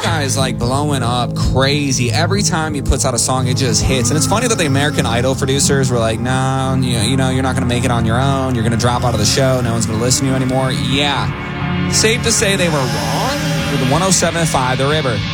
guy is like blowing up crazy. Every time he puts out a song, it just hits. And it's funny that the American Idol producers were like, no, you know, you're not going to make it on your own. You're going to drop out of the show. No one's going to listen to you anymore. Yeah. Safe to say they were wrong with the 107.5 The River.